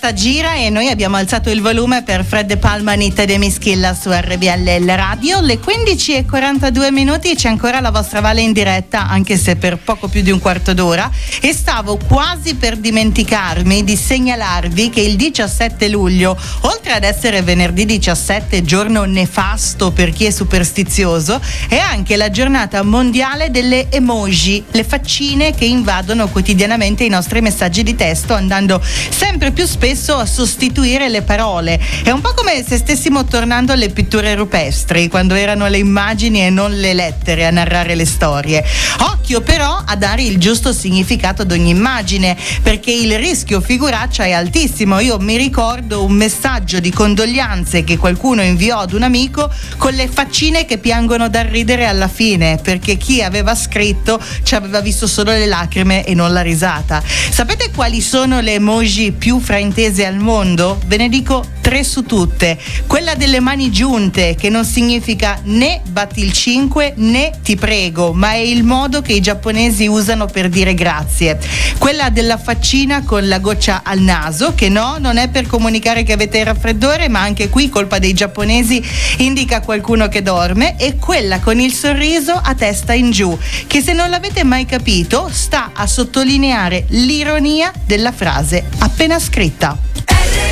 testa gira e noi abbiamo alzato il volume per Fred De Palma, Nitta De Mischilla su RBL Radio. Le 15:42, c'è ancora la vostra Vale in diretta, anche se per poco più di un quarto d'ora, e stavo quasi per dimenticarmi di segnalarvi che il 17 luglio, oltre ad essere venerdì 17, giorno nefasto per chi è superstizioso, è anche la giornata mondiale delle emoji, le faccine che invadono quotidianamente i nostri messaggi di testo, andando sempre più spesso a sostituire le parole. È un po' come se stessimo tornando alle pitture rupestri, quando erano le immagini e non le lettere a narrare le storie. Occhio però a dare il giusto significato ad ogni immagine, perché il rischio figuraccia è altissimo. Io mi ricordo un messaggio di condoglianze che qualcuno inviò ad un amico con le faccine che piangono dal ridere alla fine, perché chi aveva scritto ci aveva visto solo le lacrime e non la risata. Sapete quali sono le emoji più fraintese al mondo? Ve ne dico 3 su tutte. Quella delle mani giunte, che non significa né batti il 5 né ti prego, ma è il modo che i giapponesi usano per dire grazie. Quella della faccina con la goccia al naso, che no, non è per comunicare che avete il raffreddore, ma anche qui colpa dei giapponesi, indica qualcuno che dorme. E quella con il sorriso a testa in giù, che se non l'avete mai capito sta a sottolineare l'ironia della frase appena scritta.